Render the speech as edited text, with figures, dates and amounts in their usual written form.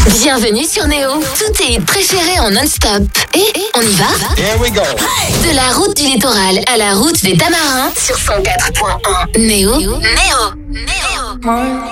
Bienvenue sur Néo. Tous tes hits préférés en non-stop. Et on y va? Here we go. De la route du littoral à la route des Tamarins sur 104.1. Néo.